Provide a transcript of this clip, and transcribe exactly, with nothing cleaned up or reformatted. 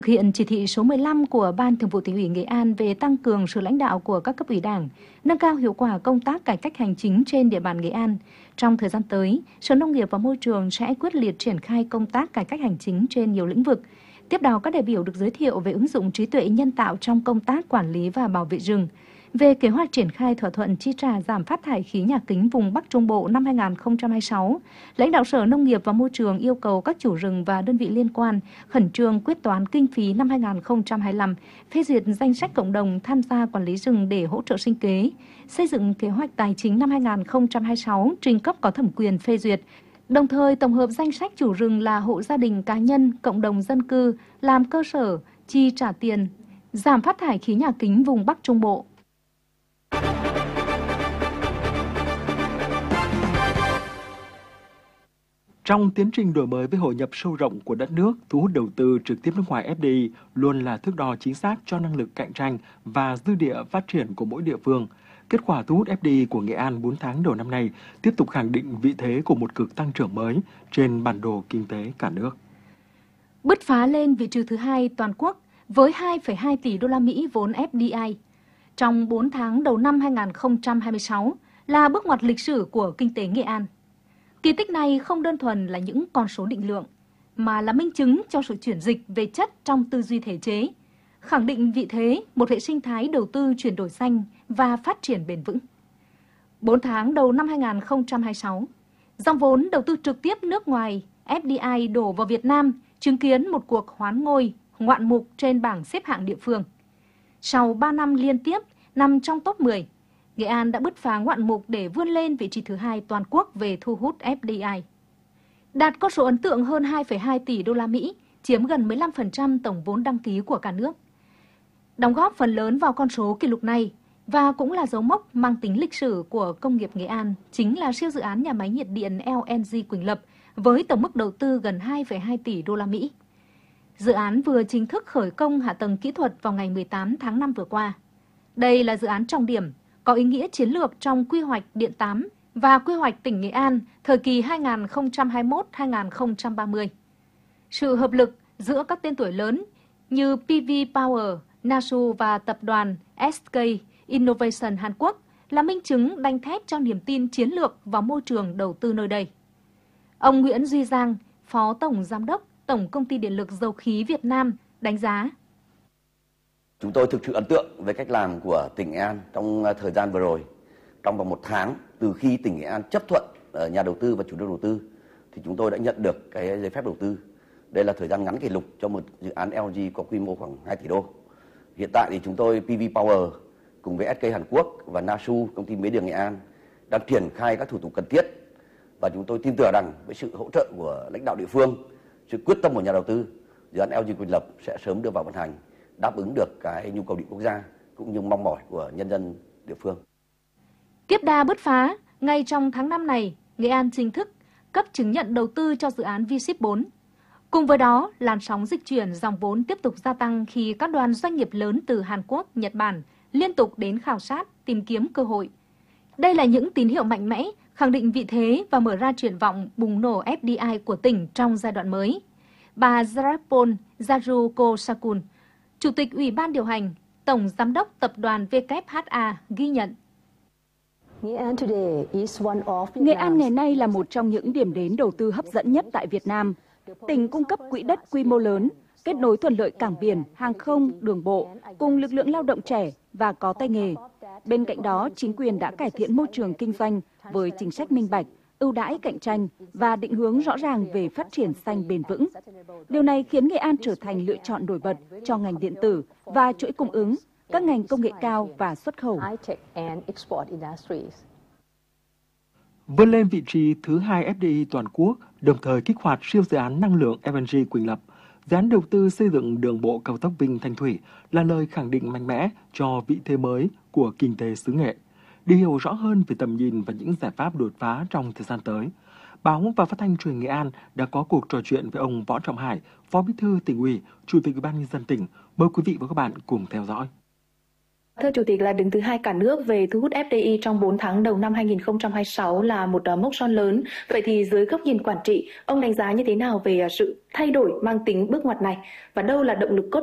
Thực hiện chỉ thị số mười lăm của Ban Thường vụ Tỉnh ủy Nghệ An về tăng cường sự lãnh đạo của các cấp ủy Đảng, nâng cao hiệu quả công tác cải cách hành chính trên địa bàn Nghệ An. Trong thời gian tới, Sở Nông nghiệp và Môi trường sẽ quyết liệt triển khai công tác cải cách hành chính trên nhiều lĩnh vực. Tiếp đó, các đại biểu được giới thiệu về ứng dụng trí tuệ nhân tạo trong công tác quản lý và bảo vệ rừng. Về kế hoạch triển khai thỏa thuận chi trả giảm phát thải khí nhà kính vùng Bắc Trung Bộ năm hai nghìn không trăm hai mươi sáu, lãnh đạo Sở Nông nghiệp và Môi trường yêu cầu các chủ rừng và đơn vị liên quan khẩn trương quyết toán kinh phí năm hai nghìn không trăm hai mươi lăm, phê duyệt danh sách cộng đồng tham gia quản lý rừng để hỗ trợ sinh kế, xây dựng kế hoạch tài chính năm hai nghìn không trăm hai mươi sáu trình cấp có thẩm quyền phê duyệt. Đồng thời tổng hợp danh sách chủ rừng là hộ gia đình, cá nhân, cộng đồng dân cư làm cơ sở chi trả tiền giảm phát thải khí nhà kính vùng Bắc Trung Bộ. Trong tiến trình đổi mới với hội nhập sâu rộng của đất nước, thu hút đầu tư trực tiếp nước ngoài ép đê i luôn là thước đo chính xác cho năng lực cạnh tranh và dư địa phát triển của mỗi địa phương. Kết quả thu hút ép đê i của Nghệ An bốn tháng đầu năm nay tiếp tục khẳng định vị thế của một cực tăng trưởng mới trên bản đồ kinh tế cả nước. Bứt phá lên vị trí thứ hai toàn quốc với hai phẩy hai tỷ đô la Mỹ vốn ép đê i trong bốn tháng đầu năm hai nghìn không trăm hai mươi sáu là bước ngoặt lịch sử của kinh tế Nghệ An. Kỳ tích này không đơn thuần là những con số định lượng, mà là minh chứng cho sự chuyển dịch về chất trong tư duy thể chế, khẳng định vị thế một hệ sinh thái đầu tư chuyển đổi xanh và phát triển bền vững. bốn tháng đầu năm hai nghìn không trăm hai mươi sáu, dòng vốn đầu tư trực tiếp nước ngoài ép đê i đổ vào Việt Nam chứng kiến một cuộc hoán ngôi ngoạn mục trên bảng xếp hạng địa phương. Sau ba năm liên tiếp nằm trong top mười, Nghệ An đã bứt phá ngoạn mục để vươn lên vị trí thứ hai toàn quốc về thu hút ép đê i. Đạt con số ấn tượng hơn hai phẩy hai tỷ đô la Mỹ, chiếm gần mười lăm phần trăm tổng vốn đăng ký của cả nước. Đóng góp phần lớn vào con số kỷ lục này và cũng là dấu mốc mang tính lịch sử của công nghiệp Nghệ An chính là siêu dự án nhà máy nhiệt điện lờ en giê Quỳnh Lập với tổng mức đầu tư gần hai phẩy hai tỷ đô la Mỹ. Dự án vừa chính thức khởi công hạ tầng kỹ thuật vào ngày mười tám tháng năm vừa qua. Đây là dự án trọng điểm, có ý nghĩa chiến lược trong quy hoạch Điện tám và quy hoạch tỉnh Nghệ An thời kỳ hai nghìn không trăm hai mươi mốt đến hai nghìn không trăm ba mươi. Sự hợp lực giữa các tên tuổi lớn như pê vê Power, Nasu và tập đoàn ét ca Innovation Hàn Quốc là minh chứng đanh thép cho niềm tin chiến lược vào môi trường đầu tư nơi đây. Ông Nguyễn Duy Giang, Phó Tổng Giám đốc Tổng Công ty Điện lực Dầu khí Việt Nam đánh giá. Chúng tôi thực sự ấn tượng với cách làm của tỉnh Nghệ An trong thời gian vừa rồi. Trong vòng một tháng từ khi tỉnh Nghệ An chấp thuận nhà đầu tư và chủ trương đầu tư thì chúng tôi đã nhận được cái giấy phép đầu tư. Đây là thời gian ngắn kỷ lục cho một dự án lờ en giê có quy mô khoảng hai tỷ đô. Hiện tại thì chúng tôi pê vê Power cùng với ét ca Hàn Quốc và Nasu, công ty mía đường Nghệ An đang triển khai các thủ tục cần thiết và chúng tôi tin tưởng rằng với sự hỗ trợ của lãnh đạo địa phương, sự quyết tâm của nhà đầu tư, dự án lờ en giê Quỳnh Lập sẽ sớm đưa vào vận hành, đáp ứng được cái nhu cầu điện quốc gia cũng như mong mỏi của nhân dân địa phương. Tiếp đà bứt phá, ngay trong tháng năm này, Nghệ An chính thức cấp chứng nhận đầu tư cho dự án vê ship bốn. Cùng với đó, làn sóng dịch chuyển dòng vốn tiếp tục gia tăng khi các đoàn doanh nghiệp lớn từ Hàn Quốc, Nhật Bản liên tục đến khảo sát, tìm kiếm cơ hội. Đây là những tín hiệu mạnh mẽ, khẳng định vị thế và mở ra triển vọng bùng nổ ép đê i của tỉnh trong giai đoạn mới. Bà Zarapol Jarukosakul, Chủ tịch Ủy ban điều hành, Tổng Giám đốc Tập đoàn vê kép hát a ghi nhận. Nghệ An ngày nay là một trong những điểm đến đầu tư hấp dẫn nhất tại Việt Nam. Tỉnh cung cấp quỹ đất quy mô lớn, kết nối thuận lợi cảng biển, hàng không, đường bộ, cùng lực lượng lao động trẻ và có tay nghề. Bên cạnh đó, chính quyền đã cải thiện môi trường kinh doanh với chính sách minh bạch, ưu đãi cạnh tranh và định hướng rõ ràng về phát triển xanh bền vững. Điều này khiến Nghệ An trở thành lựa chọn nổi bật cho ngành điện tử và chuỗi cung ứng, các ngành công nghệ cao và xuất khẩu. Vươn lên vị trí thứ hai ép đê i toàn quốc, đồng thời kích hoạt siêu dự án năng lượng lờ en giê Quỳnh Lập, dự án đầu tư xây dựng đường bộ cao tốc Vinh Thanh Thủy là lời khẳng định mạnh mẽ cho vị thế mới của kinh tế xứ Nghệ. Để hiểu rõ hơn về tầm nhìn và những giải pháp đột phá trong thời gian tới, Báo và Phát thanh Truyền hình Nghệ An đã có cuộc trò chuyện với ông Võ Trọng Hải, Phó Bí thư Tỉnh ủy, Chủ tịch Ủy ban nhân dân tỉnh. Mời quý vị và các bạn cùng theo dõi. Thưa Chủ tịch, là đứng thứ hai cả nước về thu hút ép đê i trong bốn tháng đầu năm hai nghìn không trăm hai mươi sáu là một mốc son lớn. Vậy thì dưới góc nhìn quản trị, ông đánh giá như thế nào về sự thay đổi mang tính bước ngoặt này và đâu là động lực cốt